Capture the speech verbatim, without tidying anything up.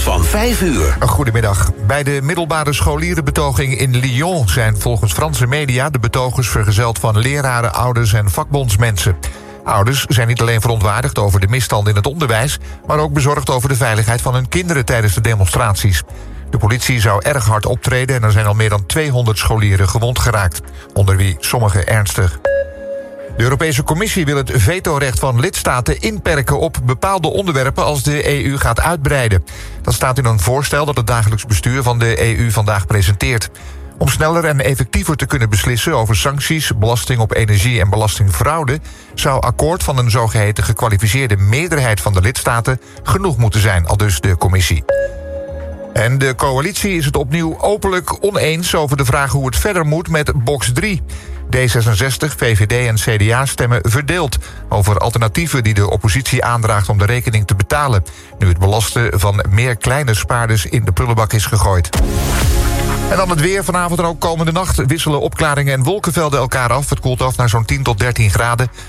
van vijf uur. Goedemiddag. Bij de middelbare scholierenbetoging in Lyon zijn volgens Franse media de betogers vergezeld van leraren, ouders en vakbondsmensen. Ouders zijn niet alleen verontwaardigd over de misstanden in het onderwijs, maar ook bezorgd over de veiligheid van hun kinderen tijdens de demonstraties. De politie zou erg hard optreden en er zijn al meer dan tweehonderd scholieren gewond geraakt, onder wie sommigen ernstig. De Europese Commissie wil het vetorecht van lidstaten inperken op bepaalde onderwerpen als de E U gaat uitbreiden. Dat staat in een voorstel dat het dagelijks bestuur van de E U vandaag presenteert. Om sneller en effectiever te kunnen beslissen over sancties, belasting op energie en belastingfraude, zou akkoord van een zogeheten gekwalificeerde meerderheid van de lidstaten genoeg moeten zijn, aldus de Commissie. En de coalitie is het opnieuw openlijk oneens over de vraag hoe het verder moet met box drie. D zesenzestig, V V D en C D A stemmen verdeeld over alternatieven die de oppositie aandraagt om de rekening te betalen, nu het belasten van meer kleine spaarders in de prullenbak is gegooid. En dan het weer. Vanavond en ook komende nacht wisselen opklaringen en wolkenvelden elkaar af. Het koelt af naar zo'n tien tot dertien graden.